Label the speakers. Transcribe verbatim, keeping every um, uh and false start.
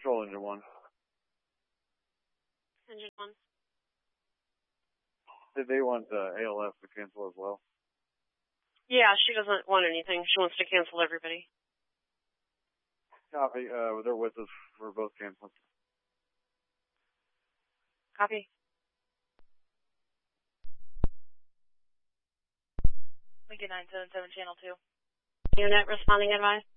Speaker 1: Control engine one.
Speaker 2: Engine one.
Speaker 1: Did they want uh, A L F to cancel as well?
Speaker 2: Yeah, she doesn't want anything. She wants to cancel everybody.
Speaker 1: Copy. Uh, they're with us. We're both canceling.
Speaker 2: Copy.
Speaker 3: Lincoln nine seven seven, channel two.
Speaker 2: Unit responding advice.